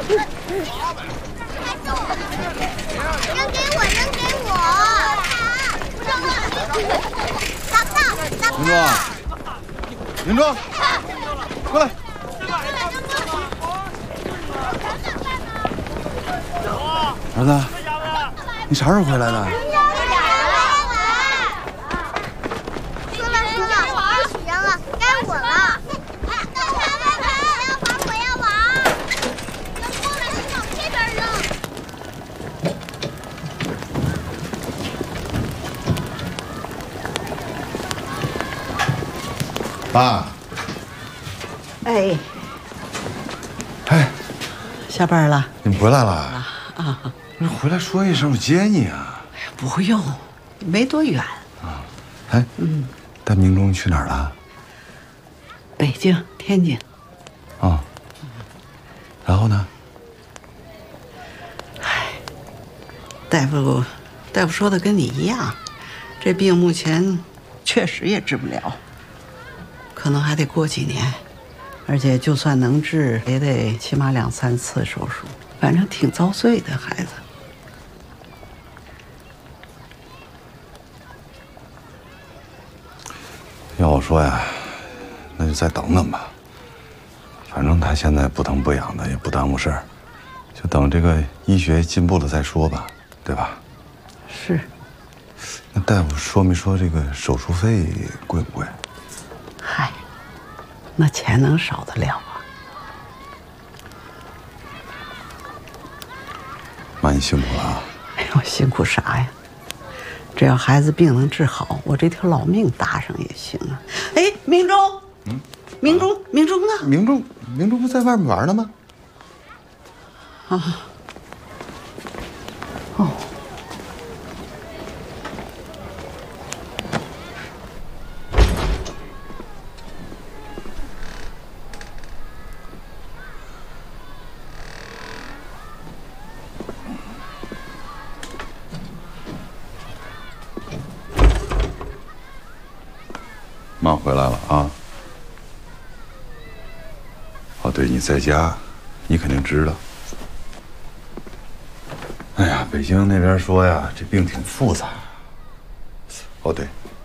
扔给我，扔给我！大炮， 林庄，过来。儿子，你啥时候回来的？ 爸， 哎，下班了？ 你回来了啊？你回来说一声，我接你啊。 哎呀，不用，没多远啊。哎，带明忠去哪儿了？ 北京、天津。 啊。然后呢？ 哎，大夫说的跟你一样，这病目前确实也治不了。 可能还得过几年，而且就算能治，也得起码2、3次手术，反正挺遭罪的孩子。 要我说呀，那就再等等吧。反正他现在不疼不痒的，也不耽误事儿，就等这个医学进步了再说吧，对吧？ 是。 那大夫说没说这个手术费贵不贵？ 嗨，那钱能少得了啊？ 妈，你辛苦了啊！ 哎呦，辛苦啥呀？只要孩子病能治好，我这条老命搭上也行啊。哎，明忠，明忠呢？ 明忠不在外面玩呢吗？ 啊，哦。 妈回来了啊！哦，对，你在家，你肯定知道。哎呀，北京那边说呀，这病挺复杂。哦，对，